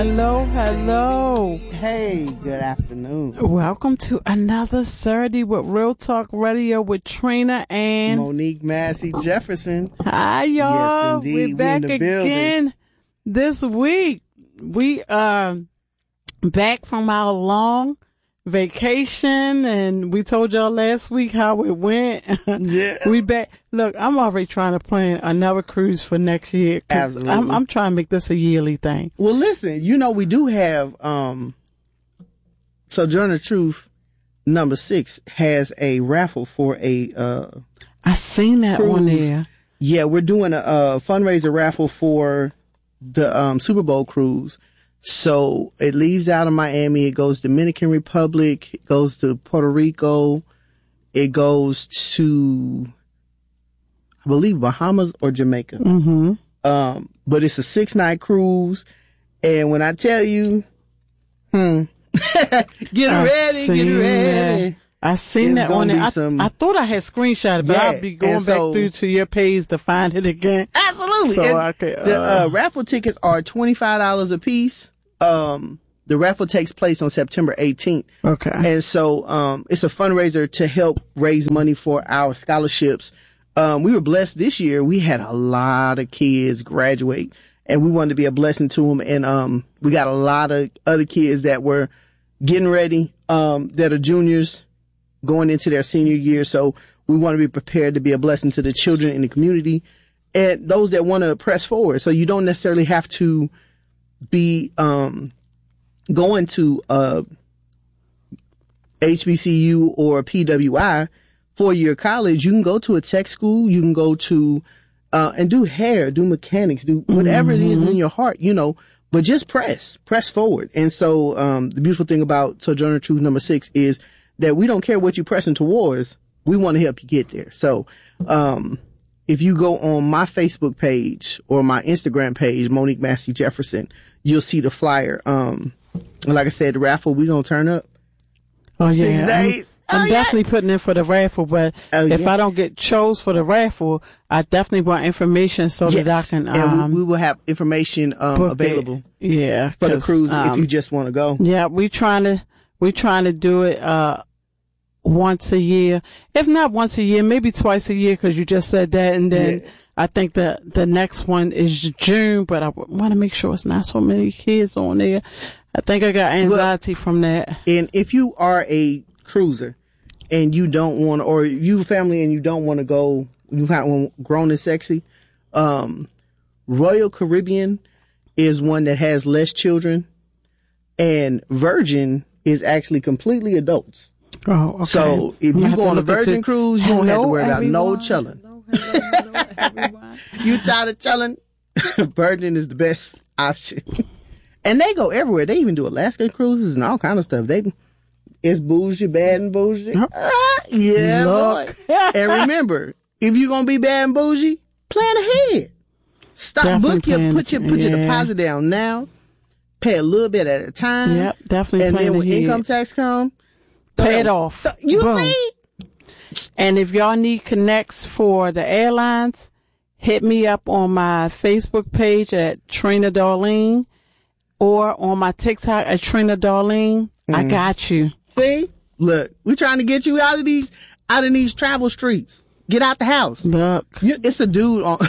Hello, hello. Hey, good afternoon. Welcome to another Saturday with Real Talk Radio with Trina and Monique Massey Jefferson. Hi, y'all. Yes, indeed. We're back again this week. We are back from our long vacation, and we told y'all last week how it went. Yeah. We back. Look, I'm already trying to plan another cruise for next year. Absolutely. I'm trying to make this a yearly thing. Well, listen, we do have Sojourner Truth number 6 has a raffle for a I seen that cruise. one there. Yeah, we're doing a fundraiser raffle for the Super Bowl cruise. So it leaves out of Miami. It goes Dominican Republic. It goes to Puerto Rico. It goes to, I believe, Bahamas or Jamaica. Mm-hmm. But it's a 6-night cruise. And when I tell you, get ready. I seen that one. I thought I had screenshot it, but I'll be going back through to your page to find it again. Absolutely. So the raffle tickets are $25 a piece. The raffle takes place on September 18th. Okay. And so, it's a fundraiser to help raise money for our scholarships. We were blessed this year. We had a lot of kids graduate, and we wanted to be a blessing to them. And, we got a lot of other kids that were getting ready, that are juniors going into their senior year. So we want to be prepared to be a blessing to the children in the community and those that want to press forward. So you don't necessarily have to be going to HBCU or PWI 4-year college. You can go to a tech school. You can go to and do hair, do mechanics, do whatever it is in your heart, but just press forward. And so the beautiful thing about Sojourner Truth number 6 is that we don't care what you're pressing towards. We want to help you get there. So if you go on my Facebook page or my Instagram page, Monique Massey Jefferson, you'll see the flyer. Like I said, the raffle, we gonna turn up. Oh, yeah. 6 days. I'm definitely putting in for the raffle, but if I don't get chose for the raffle, I definitely want information so that I can, and we will have information, available. Yeah. For the cruise if you just want to go. Yeah. We're trying to do it, once a year. If not once a year, maybe twice a year, cause you just said that. And then I think the next one is June, but I want to make sure it's not so many kids on there. I think I got anxiety from that. And if you are a cruiser and you don't want, or you family and you don't want to go, you kind of want Grown and Sexy, Royal Caribbean is one that has less children, and Virgin is actually completely adults. Oh, okay. So if you go on a Virgin cruise, you don't have to worry about no chillin'. Hello, everyone. You tired of chillin'? Virgin is the best option. And they go everywhere. They even do Alaska cruises and all kind of stuff. It's bougie, bad and bougie. Yeah, look. boy. And remember, if you're gonna be bad and bougie, plan ahead. Put your deposit down now. Pay a little bit at a time. Yep, definitely. And then when income tax comes, pay it off. So, you see? And if y'all need connects for the airlines, hit me up on my Facebook page at Trina Darlene or on my TikTok at Trina Darlene. I got you. See? Look, we're trying to get you out of these travel streets. Get out the house. Look. It's a dude on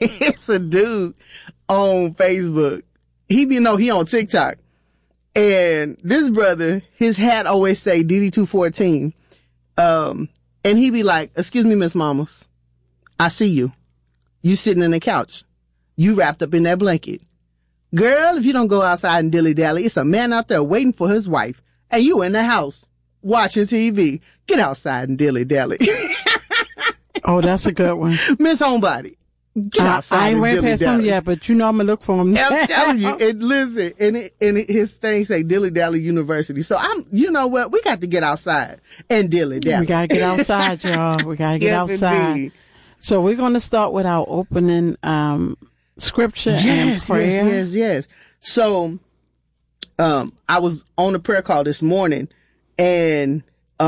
Facebook. He on TikTok. And this brother, his hat always say DD214. And he be like, "Excuse me, Miss Mamas. I see you. You sitting in the couch. You wrapped up in that blanket. Girl, if you don't go outside and dilly-dally, it's a man out there waiting for his wife. And you in the house watching TV. Get outside and dilly-dally." Oh, that's a good one. Miss Homebody. Get outside. I ain't ran past him yet, but I'm going to look for him. I'm telling you. And listen, his thing say Dilly-Dally University. So you know what? We got to get outside and dilly-dally. We got to get outside, y'all. We got to get outside. Indeed. So we're going to start with our opening, scripture and prayer. Yes. So, I was on a prayer call this morning and,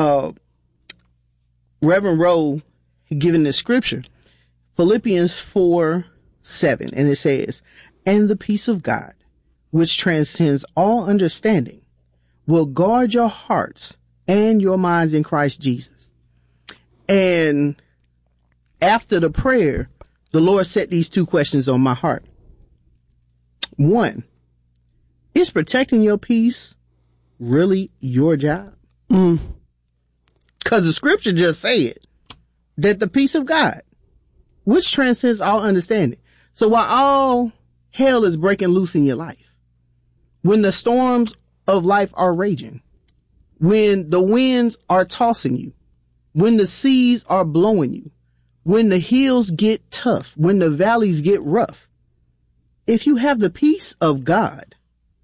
Reverend Rowe given the scripture, Philippians 4:7, and it says, "And the peace of God, which transcends all understanding, will guard your hearts and your minds in Christ Jesus. And after the prayer, the Lord set these two questions on my heart. One, is protecting your peace really your job? Because the scripture just said that the peace of God, which transcends all understanding. So while all hell is breaking loose in your life, when the storms of life are raging, when the winds are tossing you, when the seas are blowing you, when the hills get tough, when the valleys get rough, if you have the peace of God,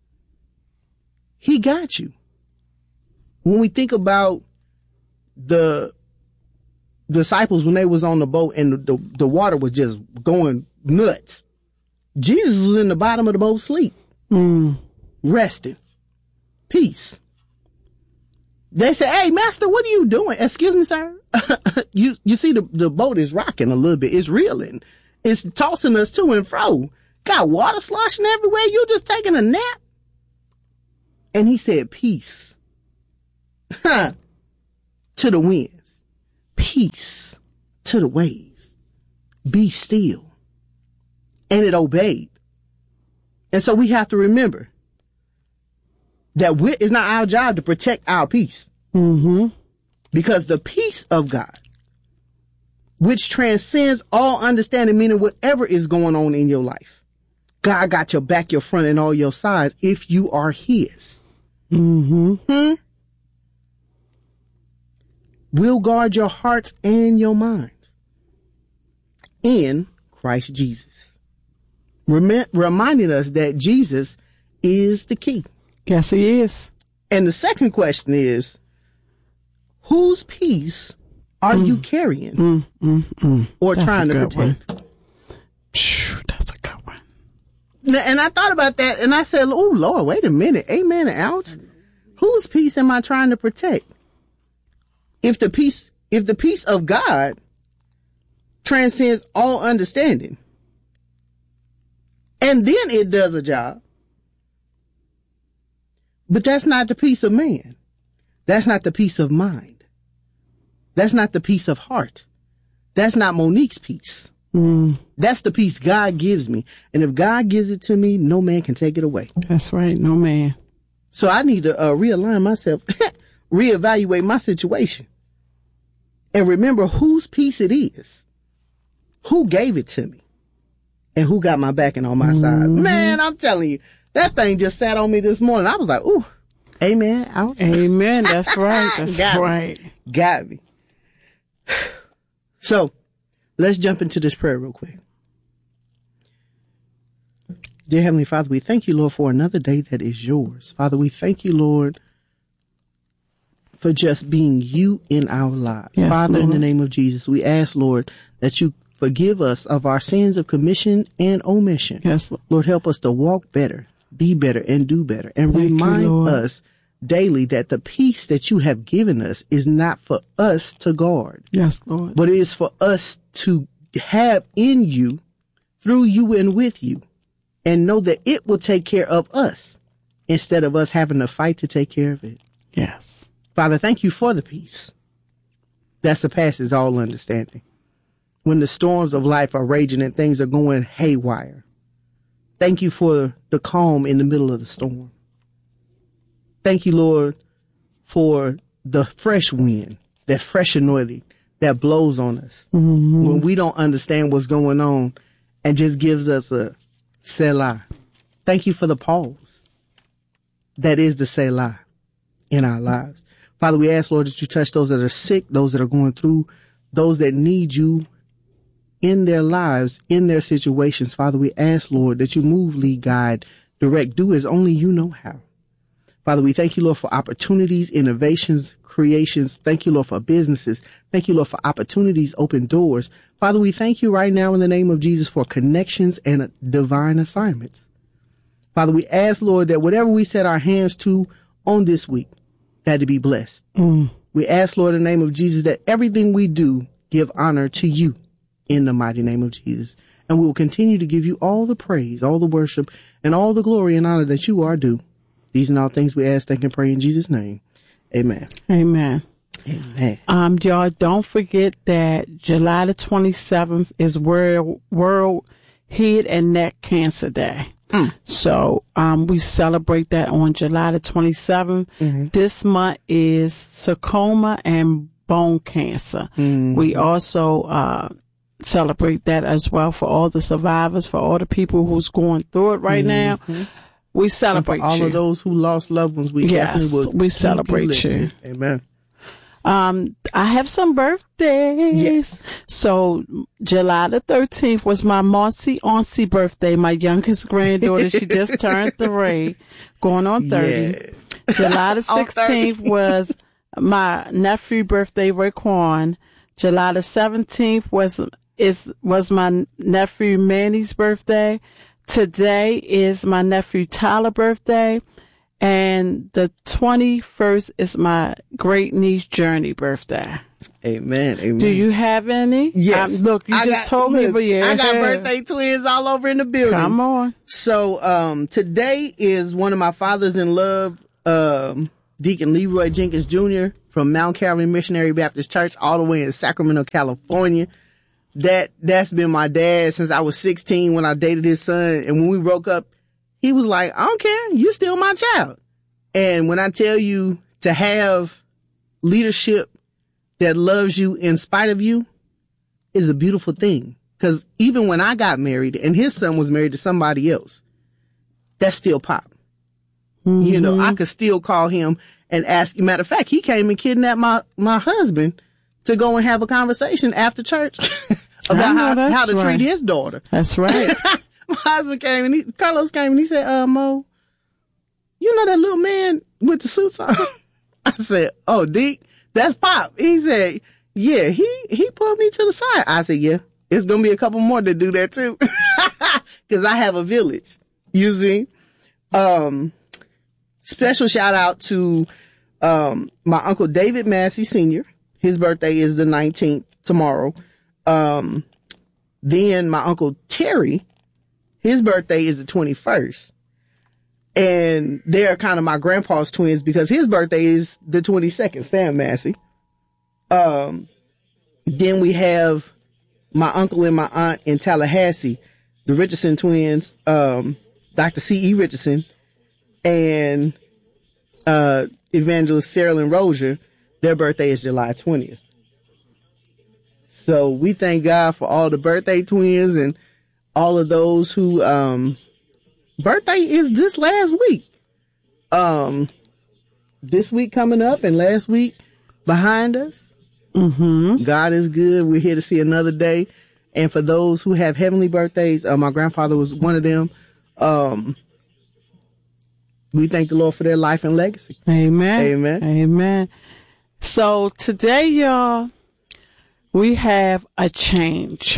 He got you. When we think about the disciples when they was on the boat and the water was just going nuts, Jesus was in the bottom of the boat asleep, resting, peace. They said, "Hey, master, what are you doing?" "Excuse me, sir." You see the boat is rocking a little bit. It's reeling. It's tossing us to and fro. Got water sloshing everywhere. You just taking a nap? And he said, "Peace." To the winds. Peace to the waves. Be still. And it obeyed. And so we have to remember that it's not our job to protect our peace. Because the peace of God, which transcends all understanding, meaning whatever is going on in your life, God got your back, your front, and all your sides if you are His. Will guard your hearts and your minds in Christ Jesus. Reminding us that Jesus is the key. Yes, He is. And the second question is, whose peace are you carrying or That's trying to protect? That's a good one. And I thought about that and I said, "Oh Lord, wait a minute. Amen and ouch. Whose peace am I trying to protect? If the peace of God transcends all understanding, and then it does a job, but that's not the peace of man. That's not the peace of mind. That's not the peace of heart. That's not Monique's peace. That's the peace God gives me. And if God gives it to me, no man can take it away." That's right. No man. So I need to realign myself, reevaluate my situation, and remember whose peace it is, who gave it to me, and who got my back and on my side. Man, I'm telling you, that thing just sat on me this morning. I was like, "Ooh, amen, ouch." Amen. That's right. That's right. Got me. So let's jump into this prayer real quick. Dear Heavenly Father, we thank you, Lord, for another day that is yours. Father, we thank you, Lord, for just being you in our lives. Yes, Father, Lord. in the name of Jesus, we ask, Lord, that you forgive us of our sins of commission and omission. Yes, Lord. Lord, help us to walk better, be better, and do better. And Thank you, remind Lord. us daily that the peace that you have given us is not for us to guard, Yes, Lord. but it is for us to have in you, through you, and with you, and know that it will take care of us instead of us having to fight to take care of it. Yes. Father, thank you for the peace that surpasses all understanding. When the storms of life are raging and things are going haywire, thank you for the calm in the middle of the storm. Thank you, Lord, for the fresh wind, that fresh anointing that blows on us when we don't understand what's going on and just gives us a Selah. Thank you for the pause that is the Selah in our lives. Father, we ask, Lord, that you touch those that are sick, those that are going through, those that need you in their lives, in their situations. Father, we ask, Lord, that you move, lead, guide, direct, do as only you know how. Father, we thank you, Lord, for opportunities, innovations, creations. Thank you, Lord, for businesses. Thank you, Lord, for opportunities, open doors. Father, we thank you right now in the name of Jesus for connections and divine assignments. Father, we ask, Lord, that whatever we set our hands to on this week, that it be blessed. We ask, Lord, in the name of Jesus, that everything we do give honor to you in the mighty name of Jesus. And we will continue to give you all the praise, all the worship, and all the glory and honor that you are due. These and all things we ask, thank, and pray in Jesus' name. Amen. Amen. Amen. Y'all don't forget that July the 27th is World Head and Neck Cancer Day. So, we celebrate that on July the 27th. Mm-hmm. This month is sarcoma and bone cancer. Mm-hmm. We also, celebrate that as well for all the survivors, for all the people who's going through it right now. We celebrate and for all of those who lost loved ones. We we celebrate you. Amen. I have some birthdays. Yes. So July the 13th was my auntie birthday, my youngest granddaughter. She just turned 3, going on 30. Yeah. July the 16th was my nephew birthday, Raekwon. July the 17th was my nephew Manny's birthday. Today is my nephew Tyler's birthday. And the 21st is my great niece Journey birthday. Amen. Amen. Do you have any? Yes. Look, you just told me, but yeah. I got birthday twins all over in the building. Come on. So, today is one of my fathers in love, Deacon Leroy Jenkins Jr. from Mount Calvary Missionary Baptist Church all the way in Sacramento, California. That's been my dad since I was 16 when I dated his son. And when we broke up, he was like, I don't care. You're still my child. And when I tell you to have leadership that loves you in spite of you is a beautiful thing. Because even when I got married and his son was married to somebody else, that's still Pop. Mm-hmm. You know, I could still call him and ask. Matter of fact, he came and kidnapped my husband to go and have a conversation after church about how to treat his daughter. That's right. My husband came and Carlos came and he said, Mo, you know that little man with the suits on? I said, oh, Deke, that's Pop. He said, yeah, he pulled me to the side. I said, yeah, it's going to be a couple more that do that too. Cause I have a village, you see. Special shout out to, my Uncle David Massey Sr. His birthday is the 19th tomorrow. Then my Uncle Terry, his birthday is the 21st. And they're kind of my grandpa's twins because his birthday is the 22nd, Sam Massey. Then we have my uncle and my aunt in Tallahassee, the Richardson twins, Dr. C.E. Richardson and, Evangelist Sarah Lynn Rozier. Their birthday is July 20th. So we thank God for all the birthday twins and all of those who, birthday is this last week. This week coming up and last week behind us. Mm-hmm. God is good. We're here to see another day. And for those who have heavenly birthdays, my grandfather was one of them. We thank the Lord for their life and legacy. Amen. Amen. Amen. So today, y'all, we have a change.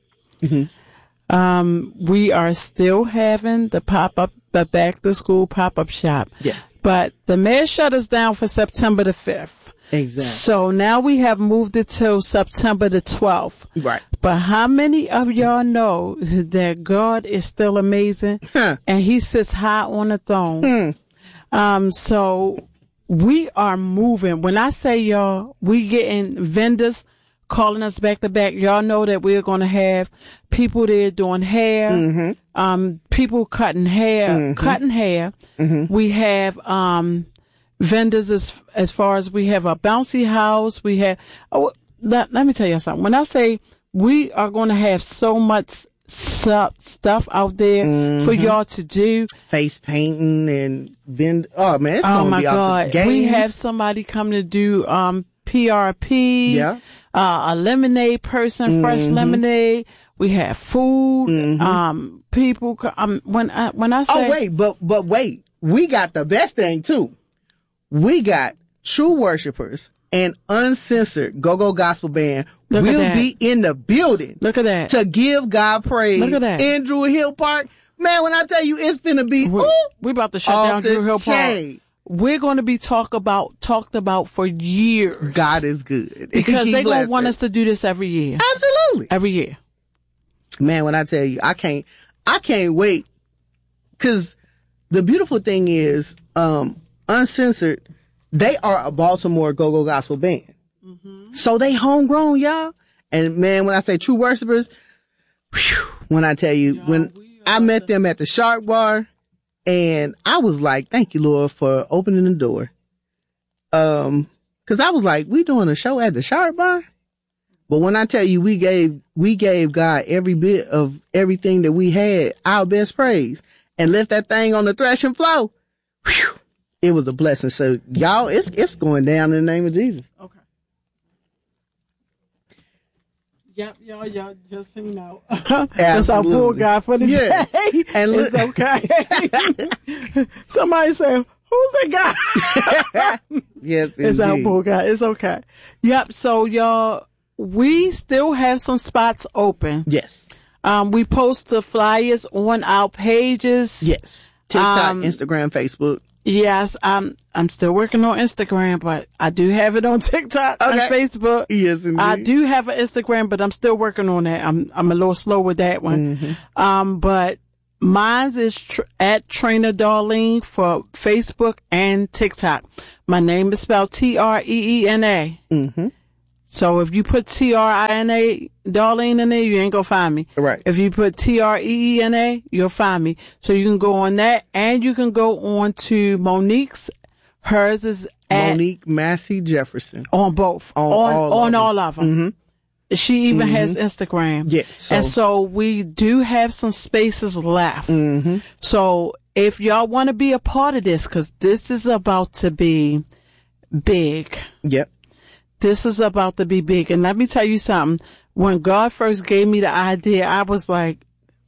Mm-hmm. We are still having the back to school pop-up shop. Yes. But the mayor shut us down for September the 5th. Exactly. So now we have moved it to September the 12th. Right. But how many of y'all know that God is still amazing and he sits high on the throne? So we are moving. When I say y'all, we getting vendors calling us back to back. Y'all know that we're going to have people there doing hair, people cutting hair, Mm-hmm. We have, vendors as far as we have a bouncy house. We have, let me tell you something. When I say we are going to have so much stuff out there for y'all to do. Face painting and oh man, it's going to be off the games. We have somebody coming to do, PRP. Yeah. A lemonade person, fresh lemonade. We have food. People, when I say. Oh, wait, we got the best thing too. We got true worshipers and uncensored go-go gospel band will be in the building. Look at that. To give God praise. Look at that. In Drew Hill Park. Man, when I tell you it's finna be, we're about to shut down Drew Hill Park. We're going to be talked about for years. God is good. Because they're going to want us to do this every year. Absolutely. Every year. Man, when I tell you, I can't wait cause the beautiful thing is, Uncensored, they are a Baltimore go-go gospel band. Mm-hmm. So they homegrown, y'all. And man, when I say true worshipers, when I tell you, when I met them at the Shark Bar, and I was like, thank you, Lord, for opening the door. Cause I was like, we doing a show at the Shark Bar? But when I tell you, we gave God every bit of everything that we had, our best praise, and left that thing on the threshing floor. Whew, it was a blessing. So y'all, it's going down in the name of Jesus. Okay. Yep, y'all just so you know. That's our poor guy for the day. And it's okay. Somebody say, who's that guy? Yes, it's our poor guy. It's okay. Yep. So y'all, we still have some spots open. Yes. We post the flyers on our pages. Yes. TikTok, Instagram, Facebook. Yes, I'm still working on Instagram, but I do have it on TikTok and Facebook. Yes, indeed. I do have an Instagram, but I'm still working on that. I'm a little slow with that one. Mm-hmm. But mine is at Trainer Darlene for Facebook and TikTok. My name is spelled Treena. Mm-hmm. So if you put Trina Darlene in there, you ain't gonna find me. Right. If you put Treena, you'll find me. So you can go on that, and you can go on to Monique's. Hers is at Monique Massey Jefferson. On both. On all of them. Mm-hmm. She even has Instagram. Yes. And so we do have some spaces left. Mm-hmm. So if y'all want to be a part of this, because this is about to be big. Yep. This is about to be big. And let me tell you something. When God first gave me the idea, I was like,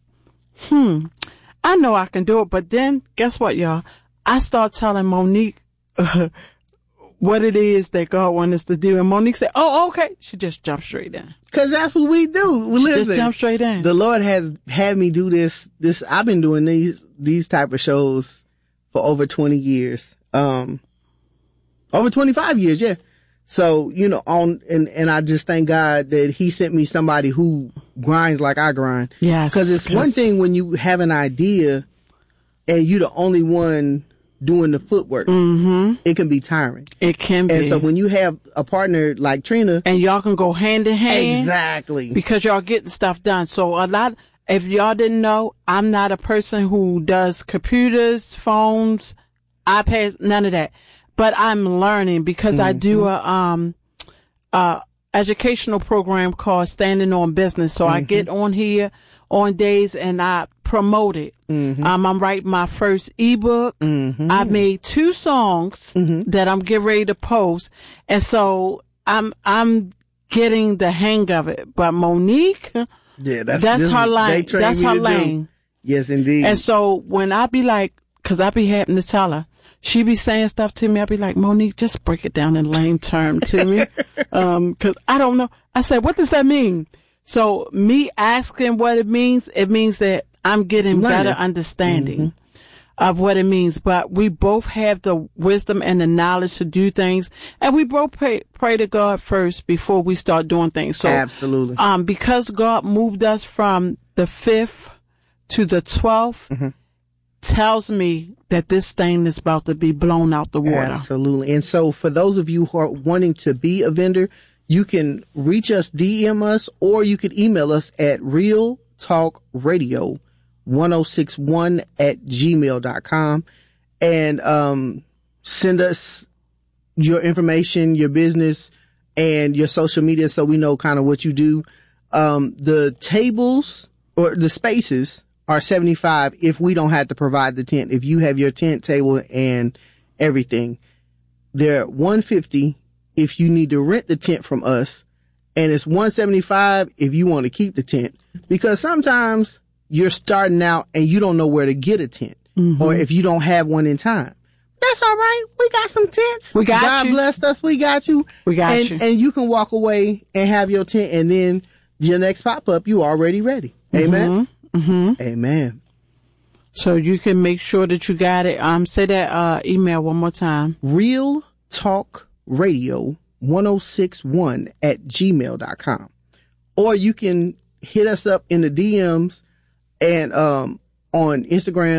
I know I can do it. But then, guess what, y'all? I start telling Monique what it is that God wants us to do. And Monique said, oh, okay. She just jumped straight in. Because that's what we do. Listen, just jump straight in. The Lord has had me do this. I've been doing these type of shows for over 20 years. Over 25 years, yeah. So, you know, and I just thank God that he sent me somebody who grinds like I grind. Yes. Cause it's one thing when you have an idea and you're the only one doing the footwork. Mm-hmm. It can be tiring. It can be. And so when you have a partner like Trina. And y'all can go hand in hand. Exactly. Because y'all getting stuff done. So if y'all didn't know, I'm not a person who does computers, phones, iPads, none of that. But I'm learning because I do a educational program called Standing on Business. So I get on here on days and I promote it. I'm writing my first ebook. I made 2 songs that I'm getting ready to post. And so I'm getting the hang of it. But Monique, that's her lane. That's her lane. Yes, indeed. And so when I be like, cause I be having to tell her, she be saying stuff to me. I be like, Monique, just break it down in lame term to me. Cause I don't know. I said, what does that mean? So me asking what it means that I'm getting better understanding of what it means. But we both have the wisdom and the knowledge to do things. And we both pray to God first before we start doing things. So, absolutely. Because God moved us from the 5th to the 12th, tells me that this thing is about to be blown out the water. Absolutely. And so for those of you who are wanting to be a vendor, you can reach us, DM us, or you can email us at realtalkradio1061@gmail.com and send us your information, your business, and your social media so we know kind of what you do. The tables or the spaces are $75 if we don't have to provide the tent. If you have your tent, table, and everything, they're $150 if you need to rent the tent from us, and it's $175 if you want to keep the tent. Because sometimes you're starting out and you don't know where to get a tent, or if you don't have one in time. That's all right. We got some tents. We got God you. blessed us. We got you. We got you. And you can walk away and have your tent, and then your next pop-up, you already ready. Amen. Amen. So you can make sure that you got it. Say that email one more time. realtalkradio1061@gmail.com. Or you can hit us up in the DMs and on Instagram,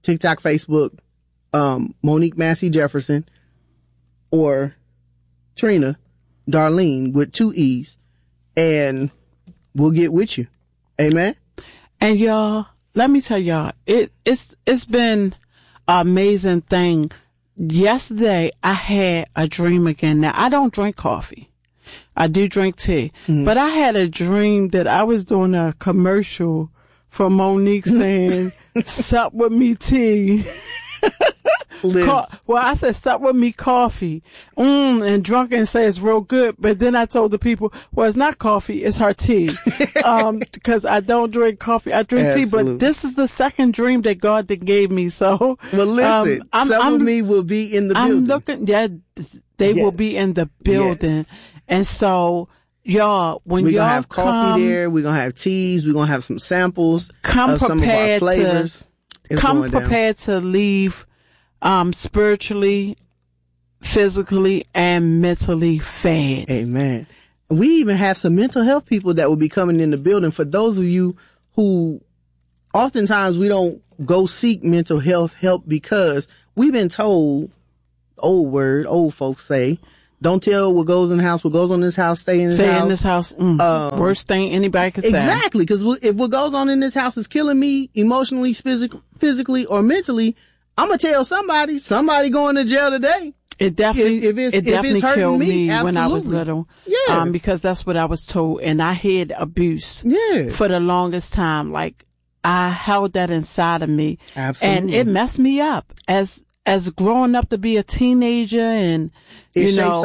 TikTok, Facebook, Monique Massey Jefferson, or Trina Darlene with 2 E's, and we'll get with you. Amen. And y'all, let me tell y'all, it's been an amazing thing. Yesterday, I had a dream again. Now, I don't drink coffee. I do drink tea. But I had a dream that I was doing a commercial for Monique saying, sup with me tea. Well, I said, sup with me coffee. And Drunken said it's real good. But then I told the people, well, it's not coffee, it's her tea. Because I don't drink coffee, I drink tea. But this is the second dream that God gave me. So, well, listen, some of me will be in the building. They will be in the building. Yes. And so, y'all, when we're y'all gonna have coffee there, we're gonna have teas, we're gonna have some samples of some of our flavors. Come prepared to leave spiritually, physically, and mentally fed. Amen. We even have some mental health people that will be coming in the building. For those of you who oftentimes we don't go seek mental health help because we've been told, old folks say, don't tell what goes in the house. What goes on in this house, stay in this house. Stay in this house. Worst thing anybody could say. Exactly. Because if what goes on in this house is killing me emotionally, physically, or mentally, I'm going to tell somebody going to jail today. It definitely killed me when I was little. Yeah. Because that's what I was told. And I hid abuse. Yeah. For the longest time. Like, I held that inside of me. Absolutely. And it messed me up as growing up to be a teenager and, you know,